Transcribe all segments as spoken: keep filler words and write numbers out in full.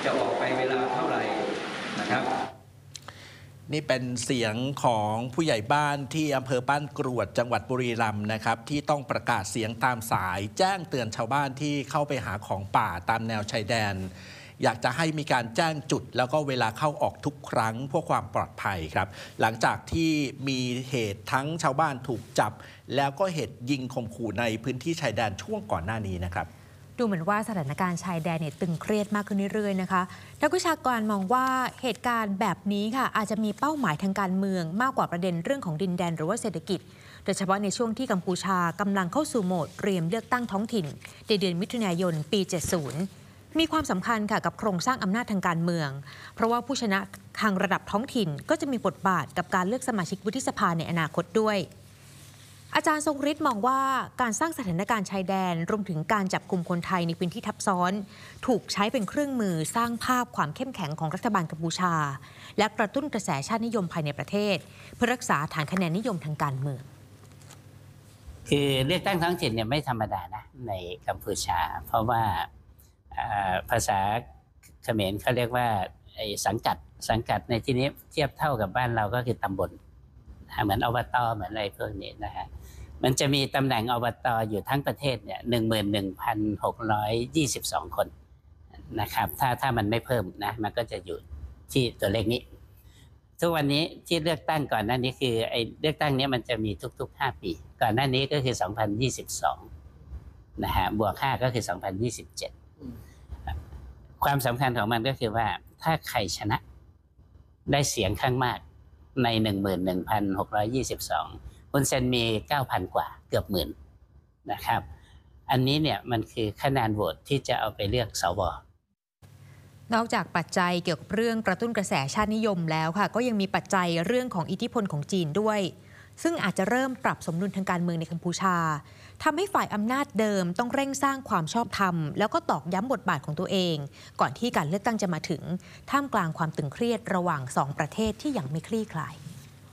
จะออกไปเวลาเท่าไหร่นะครับนี่เป็นเสียงของผู้ใหญ่บ้านที่อำเภอบ้านกรวดจังหวัดบุรีรัมย์นะครับที่ต้องประกาศเสียงตามสายแจ้งเตือนชาวบ้านที่เข้าไปหาของป่าตามแนวชายแดนอยากจะให้มีการแจ้งจุดแล้วก็เวลาเข้าออกทุกครั้งเพื่อความปลอดภัยครับหลังจากที่มีเหตุทั้งชาวบ้านถูกจับแล้วก็เหตุยิงข่มขู่ในพื้นที่ชายแดนช่วงก่อนหน้านี้นะครับดูเหมือนว่าสถานการณ์ชายแดนเนี่ยตึงเครียดมากขึ้นเรื่อยๆนะคะนักวิชาการมองว่าเหตุการณ์แบบนี้ค่ะอาจจะมีเป้าหมายทางการเมืองมากกว่าประเด็นเรื่องของดินแดนหรือว่าเศรษฐกิจโดยเฉพาะในช่วงที่กัมพูชากำลังเข้าสู่โหมดเตรียมเลือกตั้งท้องถิ่นในเดือนมิถุนายนปีเจ็ดสิบมีความสำคัญค่ะกับโครงสร้างอำนาจทางการเมืองเพราะว่าผู้ชนะทางระดับท้องถิ่นก็จะมีบทบาทกับการเลือกสมาชิกวุฒิสภาในอนาคตด้วยอาจารย์ทรงฤทธิ์มองว่าการสร้างสถานการณ์ชายแดนรวมถึงการจับกลุ่มคนไทยในพื้นที่ทับซ้อนถูกใช้เป็นเครื่องมือสร้างภาพความเข้มแข็งของรัฐบาลกัมพูชาและกระตุ้นกระแสชาตินิยมภายในประเทศเพื่อรักษาฐานคะแนนนิยมทางการเมืองคือเลือกตั้งท้องถิ่นเนี่ยไม่ธรรมดานะในกัมพูชาเพราะว่าภาษาเขมรเขาเรียกว่าไอ้สังกัดสังกัดในที่นี้เทียบเท่ากับบ้านเราก็คือตำบลเหมือนอบตเหมือนอะไรพวกนี้นะฮะมันจะมีตำแหน่งอบตอยู่ทั้งประเทศเนี่ยหนึ่งหมื่นหนึ่งพันหกร้อยยี่สิบสองคนนะครับถ้าถ้ามันไม่เพิ่มนะมันก็จะอยู่ที่ตัวเลขนี้ทุกวันนี้ที่เลือกตั้งก่อนหน้านี้คือไอ้เลือกตั้งนี้มันจะมีทุกๆห้าปีก่อนหน้านี้ก็คือสองพันยี่สิบสองนะฮะบวกห้าก็คือสองพันยี่สิบเจ็ดความสำคัญของมันก็คือว่าถ้าใครชนะได้เสียงข้างมากใน หนึ่งหมื่นหนึ่งพันหกร้อยยี่สิบสอง คุณเซนมี เก้าพัน กว่าเกือบหมื่นนะครับอันนี้เนี่ยมันคือคะแนนโหวตที่จะเอาไปเลือกสวนอกจากปัจจัยเกี่ยวกับเรื่องกระตุ้นกระแสชาตินิยมแล้วค่ะก็ยังมีปัจจัยเรื่องของอิทธิพลของจีนด้วยซึ่งอาจจะเริ่มปรับสมดุลทางการเมืองในกัมพูชาทำให้ฝ่ายอำนาจเดิมต้องเร่งสร้างความชอบธรรมแล้วก็ตอกย้ำบทบาทของตัวเองก่อนที่การเลือกตั้งจะมาถึงท่ามกลางความตึงเครียดระหว่างสองประเทศที่ยังไม่คลี่คลาย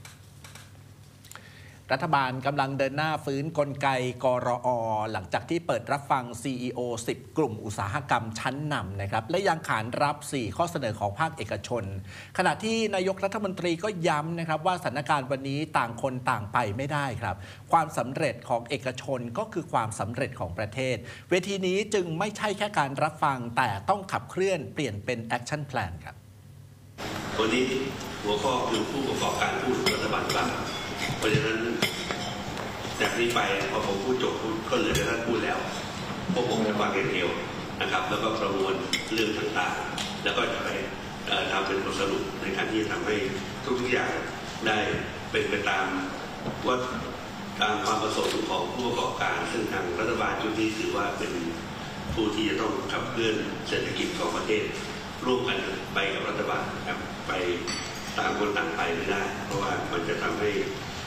รัฐบาลกำลังเดินหน้าฟื้นกลไกกรอหลังจากที่เปิดรับฟัง ซี อี โอ สิบ กลุ่มอุตสาหกรรมชั้นนำนะครับและยังขานรับสี่ข้อเสนอของภาคเอกชนขณะที่นายกรัฐมนตรีก็ย้ำนะครับว่าสถานการณ์วันนี้ต่างคนต่างไปไม่ได้ครับความสำเร็จของเอกชนก็คือความสำเร็จของประเทศเวทีนี้จึงไม่ใช่แค่การรับฟังแต่ต้องขับเคลื่อนเปลี่ยนเป็นแอคชั่นแพลนครับวันนี้หัวข้อคือผู้ประกอบการผู้รัฐบาลบ้างเพราะฉะนั้นจากนี้ไปพอผมพูดจบก็เหลือแต่ท่านพูดแล้วพวกผมจะฟังอย่างเดียวนะครับแล้วก็ประมวลเรื่องต่างๆแล้วก็จะไปทำเป็นบทสรุปในการที่จะทำให้ทุกๆอย่างได้เป็นไปตามว่าตามความประสงค์ของผู้ประกอบการซึ่งทางรัฐบาลชุดนี้ถือว่าเป็นผู้ที่จะต้องขับเคลื่อนเศรษฐกิจของประเทศร่วมกันไปกับรัฐบาลครับไปต่างคนต่างไปไม่ได้เพราะว่ามันจะทำให้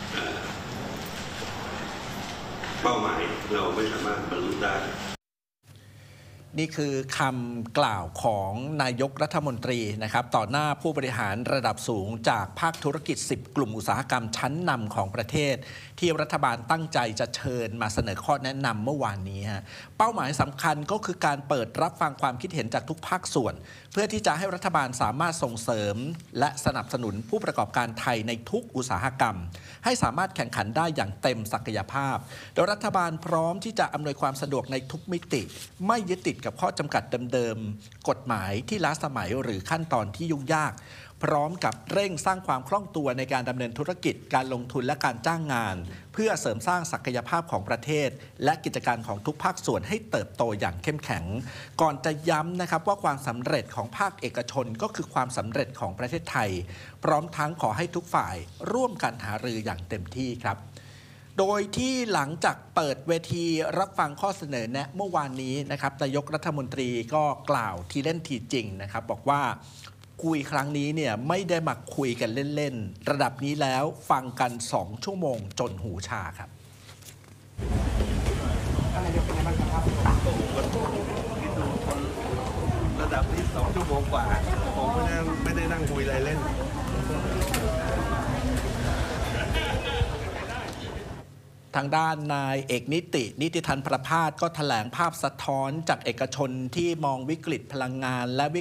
เป้าหมายเราไม่สามารถบรรลุได้นี่คือคำกล่าวของนายกรัฐมนตรีนะครับต่อหน้าผู้บริหารระดับสูงจากภาคธุรกิจสิบกลุ่มอุตสาหกรรมชั้นนำของประเทศที่รัฐบาลตั้งใจจะเชิญมาเสนอข้อแนะนำเมื่อวานนี้ฮะเป้าหมายสำคัญก็คือการเปิดรับฟังความคิดเห็นจากทุกภาคส่วนเพื่อที่จะให้รัฐบาลสามารถส่งเสริมและสนับสนุนผู้ประกอบการไทยในทุกอุตสาหกรรมให้สามารถแข่งขันได้อย่างเต็มศักยภาพโดยรัฐบาลพร้อมที่จะอำนวยความสะดวกในทุกมิติไม่ยึดติดกับข้อจำกัดเดิมๆกฎหมายที่ล้าสมัยหรือขั้นตอนที่ยุ่งยากพร้อมกับเร่งสร้างความคล่องตัวในการดำเนินธุรกิจการลงทุนและการจ้างงานเพื่อเสริมสร้างศักยภาพของประเทศและกิจการของทุกภาคส่วนให้เติบโตอย่างเข้มแข็งก่อนจะย้ำนะครับว่าความสำเร็จของภาคเอกชนก็คือความสำเร็จของประเทศไทยพร้อมทั้งขอให้ทุกฝ่ายร่วมกันหารืออย่างเต็มที่ครับโดยที่หลังจากเปิดเวทีรับฟังข้อเสนอแนะเมื่อวานนี้นะครับนายกรัฐมนตรีก็กล่าวทีเล่นทีจริงนะครับบอกว่าคุยครั้งนี้เนี่ยไม่ได้มาคุยกันเล่นๆระดับนี้แล้วฟังกันสองชั่วโมงจนหูชาครับอะไรเดียวกันบ้างครับระดับนี้สองชั่วโมงกว่าผมไม่ได้ไม่ได้นั่งคุยอะไรเล่นทางด้านนายเอกนิตินิติธันประภาสก็แถลงภาพสะท้อนจากเอกชนที่มองวิกฤตพลังงานและ